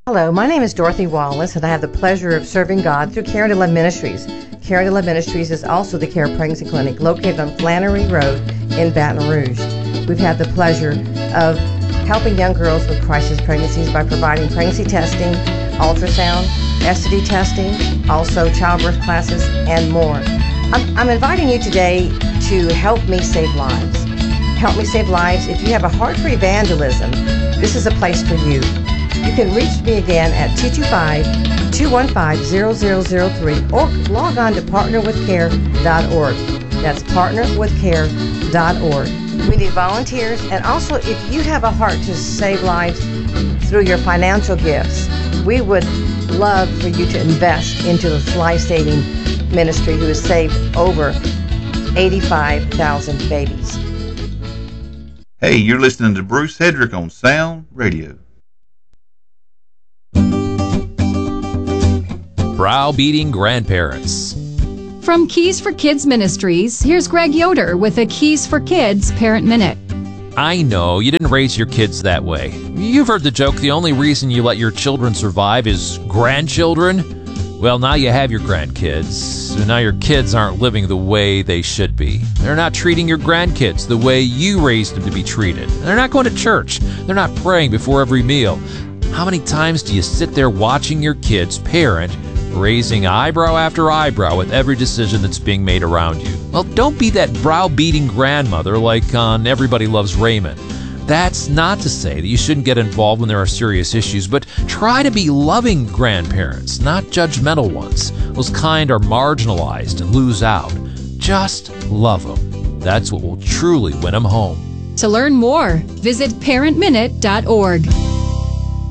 Hello, my name is Dorothy Wallace, and I have the pleasure of serving God through Care to Love Ministries. Care to Love Ministries is also the Care Pregnancy Clinic located on Flannery Road in Baton Rouge. We've had the pleasure of helping young girls with crisis pregnancies by providing pregnancy testing, ultrasound, STD testing, also childbirth classes, and more. I'm inviting you today to help me save lives. Help me save lives. If you have a heart for evangelism, this is a place for you. You can reach me again at 225-215-0003 or log on to partnerwithcare.org. That's partnerwithcare.org. We need volunteers, and also if you have a heart to save lives through your financial gifts, we would love for you to invest into this life-saving ministry who has saved over 85,000 babies. Hey, you're listening to Bruce Hedrick on Sound Radio. Browbeating grandparents. From Keys for Kids Ministries, here's Greg Yoder with a Keys for Kids Parent Minute. I know you didn't raise your kids that way. You've heard the joke, the only reason you let your children survive is grandchildren. Well, now you have your grandkids, so now your kids aren't living the way they should be. They're not treating your grandkids the way you raised them to be treated. They're not going to church. They're not praying before every meal. How many times do you sit there watching your kids parent, raising eyebrow after eyebrow with every decision that's being made around you? Well, don't be that browbeating grandmother like on Everybody Loves Raymond. That's not to say that you shouldn't get involved when there are serious issues, but try to be loving grandparents, not judgmental ones. Those kind are marginalized and lose out. Just love them. That's what will truly win them home. To learn more, visit parentminute.org.